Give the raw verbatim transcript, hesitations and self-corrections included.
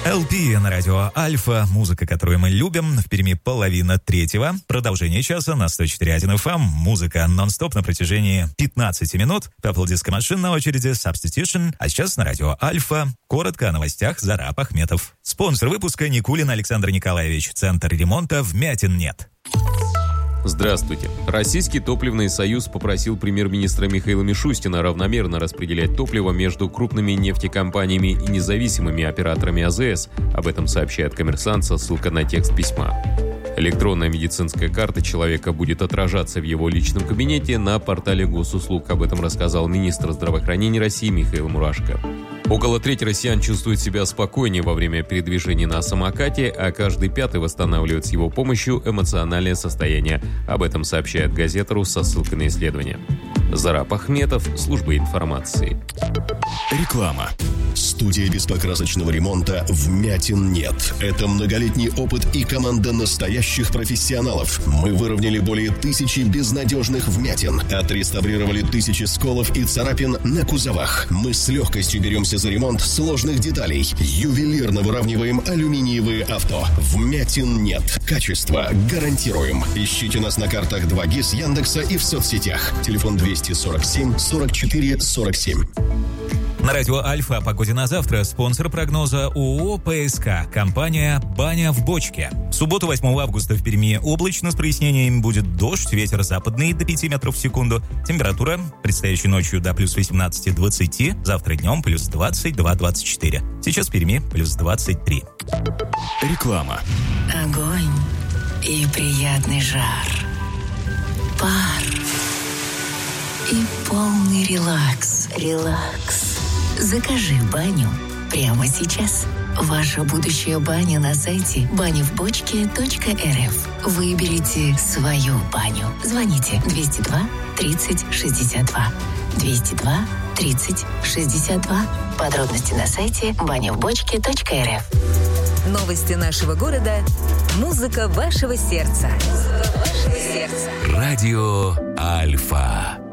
эл пи на радио Альфа. Музыка, которую мы любим. В Перми половина третьего. Продолжение часа на сто четыре точка один эф эм. Музыка нон-стоп на протяжении пятнадцати минут. Purple Disco Machine на очереди, Substitution. А сейчас на радио Альфа. Коротко о новостях. Зараб Ахметов. Спонсор выпуска Никулин Александр Николаевич. Центр ремонта «Вмятин нет». Здравствуйте. Российский топливный союз попросил премьер-министра Михаила Мишустина равномерно распределять топливо между крупными нефтекомпаниями и независимыми операторами а зэ эс. Об этом сообщает «Коммерсант» со ссылкой на текст письма. Электронная медицинская карта человека будет отражаться в его личном кабинете на портале госуслуг. Об этом рассказал министр здравоохранения России Михаил Мурашко. Около трети россиян чувствуют себя спокойнее во время передвижения на самокате, а каждый пятый восстанавливает с его помощью эмоциональное состояние. Об этом сообщает газета.ру со ссылкой на исследование. Зараб Ахметов, служба информации. Реклама. Студия беспокрасочного ремонта «Вмятин нет». Это многолетний опыт и команда настоящих профессионалов. Мы выровняли более тысячи безнадежных вмятин, отреставрировали тысячи сколов и царапин на кузовах. Мы с легкостью беремся за ремонт сложных деталей. Ювелирно выравниваем алюминиевые авто. Вмятин нет. Качество гарантируем. Ищите нас на картах два джи эс Яндекса и в соцсетях. Телефон двести сорок семь сорок четыре сорок семь. На радио Альфа о погоде на завтра. Спонсор прогноза ООО пэ эс ка. Компания «Баня в бочке». В субботу, восьмого августа, в Перми облачно с прояснениями, будет дождь, ветер западный до пяти метров в секунду. Температура предстоящей ночью до плюс восемнадцати двадцати, завтра днем плюс двадцать два двадцать четыре. Сейчас в Перми плюс двадцать три. Реклама. Огонь и приятный жар. Пар и полный релакс. Релакс. Закажи баню прямо сейчас. Ваша будущая баня на сайте баня в бочке точка эр эф. Выберите свою баню. Звоните двести два тридцать шестьдесят два. двести два тридцать шестьдесят два. Подробности на сайте баня в бочке точка эр эф. Новости нашего города. Музыка вашего сердца. Музыка вашего сердца. Радио Альфа.